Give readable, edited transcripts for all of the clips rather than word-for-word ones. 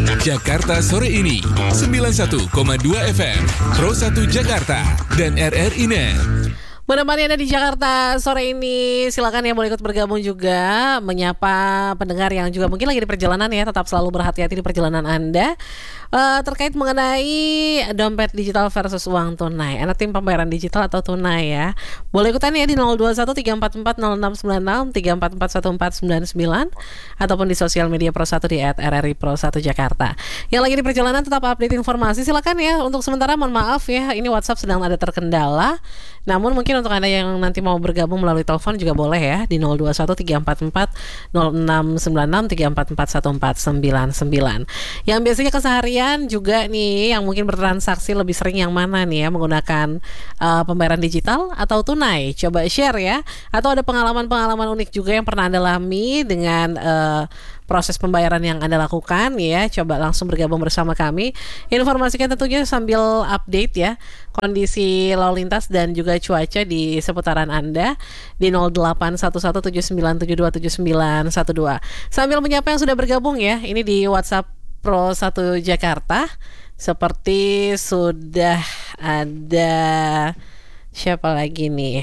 Jakarta sore ini 91,2 FM Pro 1 Jakarta dan RRI Net. Menemani Anda di Jakarta sore ini, silakan ya boleh ikut bergabung juga, menyapa pendengar yang juga mungkin lagi di perjalanan ya, tetap selalu berhati-hati di perjalanan Anda. Terkait mengenai dompet digital versus uang tunai, Anda tim pembayaran digital atau tunai ya, boleh ikutan ya di 0213440696, 3441499 ataupun di sosial media Pro 1 di @RRI Pro 1 Jakarta. Yang lagi di perjalanan tetap update informasi, silakan ya. Untuk sementara mohon maaf ya, ini WhatsApp sedang ada terkendala. Namun mungkin untuk Anda yang nanti mau bergabung melalui telepon juga boleh ya di 0213440696, 3441499. Yang biasanya keseharian juga nih yang mungkin bertransaksi lebih sering yang mana nih ya, menggunakan pembayaran digital atau tunai? Coba share ya. Atau ada pengalaman-pengalaman unik juga yang pernah Anda alami dengan proses pembayaran yang Anda lakukan ya. Coba langsung bergabung bersama kami. Informasikan tentunya sambil update ya kondisi lalu lintas dan juga cuaca di seputaran Anda di 081179727912. Sambil menyapa yang sudah bergabung ya. Ini di WhatsApp Pro 1 Jakarta. Seperti sudah ada siapa lagi nih?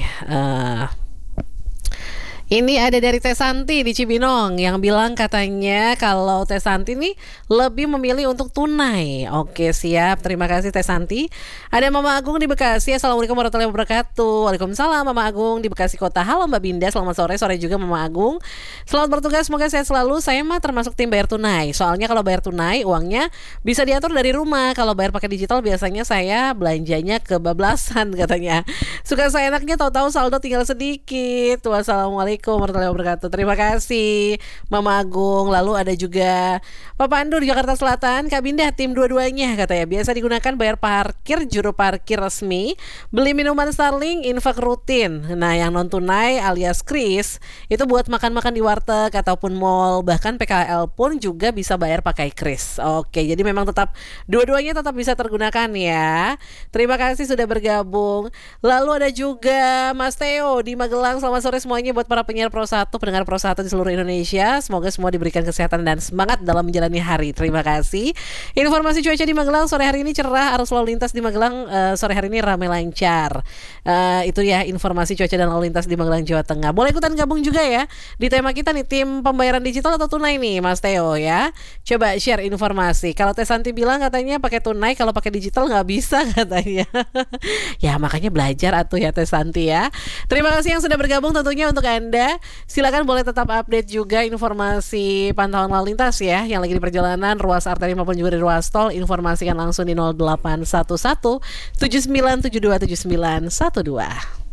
Ini ada dari Teh Santi di Cibinong yang bilang katanya kalau Teh Santi nih lebih memilih untuk tunai. Oke, siap. Terima kasih Teh Santi. Ada Mama Agung di Bekasi. Assalamualaikum warahmatullahi wabarakatuh. Waalaikumsalam Mama Agung di Bekasi Kota. Halo Mbak Binda, selamat sore. Sore juga Mama Agung. Selamat bertugas, semoga sehat selalu. Saya mah termasuk tim bayar tunai. Soalnya kalau bayar tunai uangnya bisa diatur dari rumah. Kalau bayar pakai digital biasanya saya belanjanya kebablasan katanya. Suka saya enaknya tahu-tahu saldo tinggal sedikit. Wassalamualaikum warahmatullahi wabarakatuh. Terima kasih Mama Agung. Lalu ada juga Pak Pandu di Jakarta Selatan. Kak Binda tim dua-duanya katanya. Biasa digunakan bayar parkir, juru parkir resmi, beli minuman Starling, infak rutin. Nah yang non tunai alias kris itu buat makan-makan di warteg ataupun mall. Bahkan PKL pun juga bisa bayar pakai kris. Oke, jadi memang tetap dua-duanya tetap bisa tergunakan ya. Terima kasih sudah bergabung. Lalu ada juga Mas Theo di Magelang. Selamat sore semuanya buat para penyiar Pro 1, pendengar Pro 1 di seluruh Indonesia. Semoga semua diberikan kesehatan dan semangat dalam menjalani hari. Terima kasih. Informasi cuaca di Magelang sore hari ini cerah, arus lalu lintas di Magelang sore hari ini ramai lancar. Itu ya informasi cuaca dan lalu lintas di Magelang, Jawa Tengah. Boleh ikutan gabung juga ya di tema kita nih, tim pembayaran digital atau tunai nih Mas Theo ya. Coba share informasi. Kalau Teh Santi bilang katanya pakai tunai, kalau pakai digital nggak bisa katanya. Ya makanya belajar atuh ya Teh Santi ya. Terima kasih yang sudah bergabung tentunya untuk Anda. Silakan boleh tetap update juga informasi pantauan lalu lintas ya yang lagi di perjalanan, ruas arteri maupun juga di ruas tol. Informasikan langsung di 0811 79727912.